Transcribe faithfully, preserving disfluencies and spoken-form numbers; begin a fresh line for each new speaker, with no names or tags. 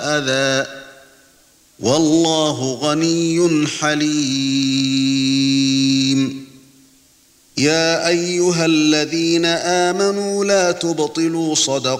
أذى والله غني حليم. يا أيها الذين آمنوا لا تبطلوا صدقاتكم